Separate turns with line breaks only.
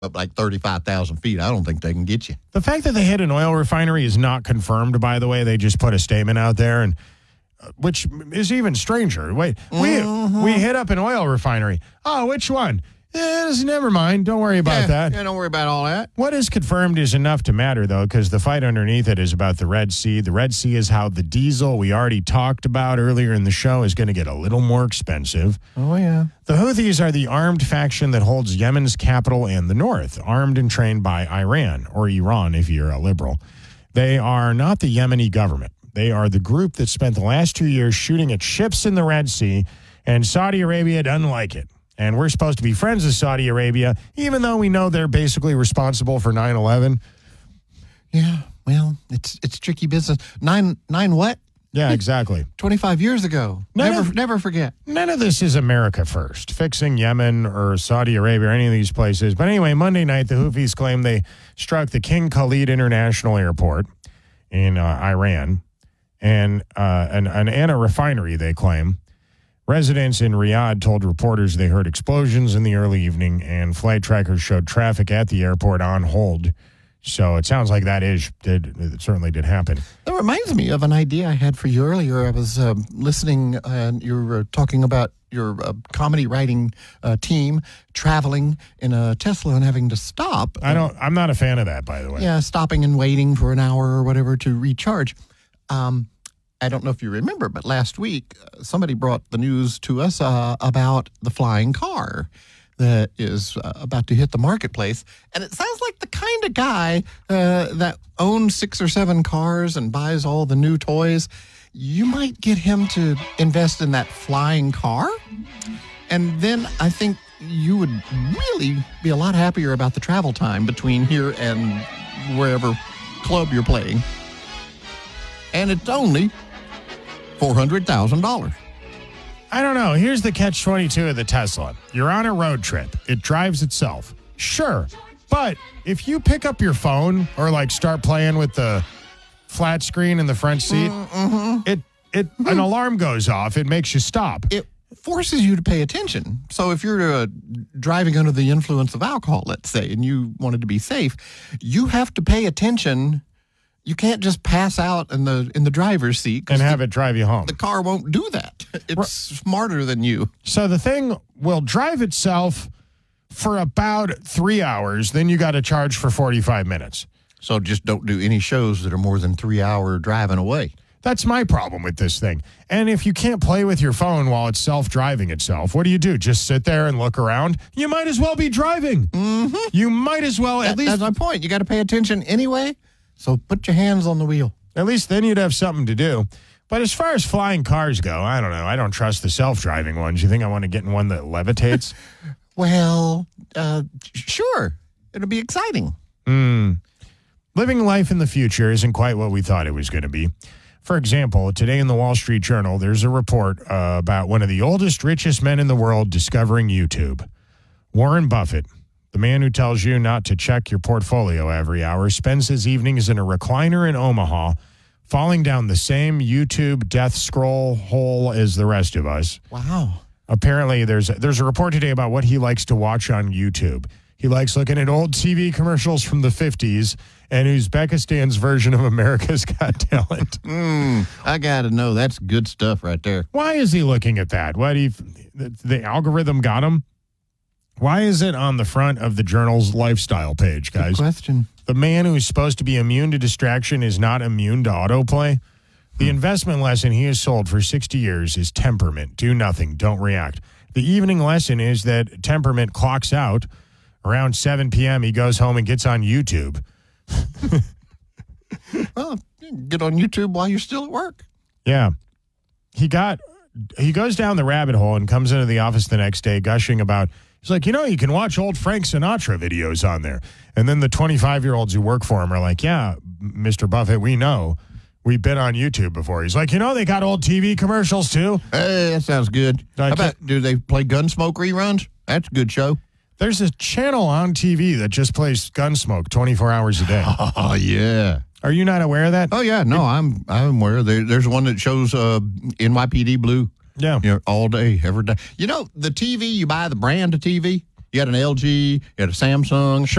up like 35,000 feet. I don't think they can get you.
The fact that they hit an oil refinery is not confirmed, by the way. They just put a statement out there, and which is even stranger. Wait, we hit up an oil refinery. Oh, which one? Never mind. Don't worry about that.
Yeah, don't worry about all that.
What is confirmed is enough to matter, though, because the fight underneath it is about the Red Sea. The Red Sea is how the diesel we already talked about earlier in the show is going to get a little more expensive.
Oh, yeah.
The Houthis are the armed faction that holds Yemen's capital and the north, armed and trained by Iran, or Iran if you're a liberal. They are not the Yemeni government. They are the group that spent the last 2 years shooting at ships in the Red Sea, and Saudi Arabia doesn't like it. And we're supposed to be friends with Saudi Arabia, even though we know they're basically responsible for 9/11.
Yeah, well, it's tricky business. Nine what?
Yeah, exactly.
25 years ago. Never forget.
None of this is America first, fixing Yemen or Saudi Arabia or any of these places. But anyway, Monday night, the Houthis claim they struck the King Khalid International Airport in Iran and a refinery, they claim. Residents in Riyadh told reporters they heard explosions in the early evening, and flight trackers showed traffic at the airport on hold. So it sounds like it certainly did happen.
That reminds me of an idea I had for you earlier. I was listening, and you were talking about your comedy writing team traveling in a Tesla and having to stop.
I'm not a fan of that, by the way.
Yeah, stopping and waiting for an hour or whatever to recharge. I don't know if you remember, but last week somebody brought the news to us about the flying car that is about to hit the marketplace. And it sounds like the kind of guy that owns 6 or 7 cars and buys all the new toys. You might get him to invest in that flying car. And then I think you would really be a lot happier about the travel time between here and wherever club you're playing. And it's only $400,000.
I don't know. Here's the catch-22 of the Tesla. You're on a road trip. It drives itself. Sure. But if you pick up your phone or start playing with the flat screen in the front seat, an alarm goes off. It makes you stop.
It forces you to pay attention. So if you're driving under the influence of alcohol, let's say, and you wanted to be safe, you have to pay attention. You can't just pass out in the driver's seat
and have it drive you home.
The car won't do that. It's smarter than you.
So the thing will drive itself for about 3 hours. Then you got to charge for 45 minutes.
So just don't do any shows that are more than 3 hour driving away.
That's my problem with this thing. And if you can't play with your phone while it's self-driving itself, what do? Just sit there and look around? You might as well be driving. Mm-hmm. You might as well at least.
That's my point. You got to pay attention anyway. So put your hands on the wheel.
At least then you'd have something to do. But as far as flying cars go, I don't know. I don't trust the self-driving ones. You think I want to get in one that levitates?
Well, sure. It'll be exciting.
Living life in the future isn't quite what we thought it was going to be. For example, today in the Wall Street Journal, there's a report about one of the oldest, richest men in the world discovering YouTube. Warren Buffett, the man who tells you not to check your portfolio every hour, spends his evenings in a recliner in Omaha, falling down the same YouTube death scroll hole as the rest of us.
Wow.
Apparently, there's a report today about what he likes to watch on YouTube. He likes looking at old TV commercials from the 50s and Uzbekistan's version of America's Got Talent.
I got to know. That's good stuff right there.
Why is he looking at that? The algorithm got him? Why is it on the front of the Journal's lifestyle page, guys?
Good question.
The man who's supposed to be immune to distraction is not immune to autoplay. The investment lesson he has sold for 60 years is temperament. Do nothing. Don't react. The evening lesson is that temperament clocks out. Around 7 p.m., he goes home and gets on YouTube.
Well, get on YouTube while you're still at work.
Yeah. He goes down the rabbit hole and comes into the office the next day gushing about, he's like, you can watch old Frank Sinatra videos on there. And then the 25-year-olds who work for him are like, yeah, Mr. Buffett, we know. We've been on YouTube before. He's like, they got old TV commercials too.
Hey, that sounds good. How about, do they play Gunsmoke reruns? That's a good show.
There's a channel on TV that just plays Gunsmoke 24 hours a day.
Oh, yeah.
Are you not aware of that?
Oh, yeah. No, I'm aware. There's one that shows NYPD Blue.
Yeah.
All day, every day. The TV, you buy the brand of TV. You got an LG, you got a Samsung.